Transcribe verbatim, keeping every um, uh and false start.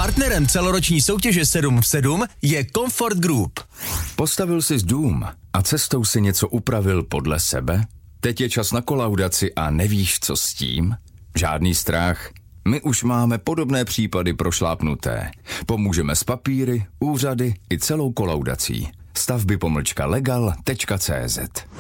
Partnerem celoroční soutěže sedm v sedm je Comfort Group. Postavil jsi dům a cestou si něco upravil podle sebe? Teď je čas na kolaudaci a nevíš, co s tím? Žádný strach. My už máme podobné případy prošlápnuté. Pomůžeme s papíry, úřady i celou kolaudací. stavby pomlčka legal tečka cé zet